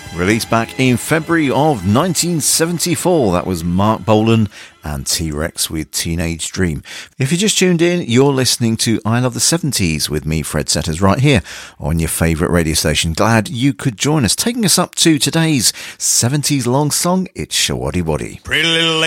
Released back in February of 1974, that was Mark Bolan and T-Rex with Teenage Dream. If you just tuned in, you're listening to I Love the 70s with me, Fred Setters, right here on your favourite radio station. Glad you could join us. Taking us up to today's 70s long song, it's Showaddywaddy. Pretty little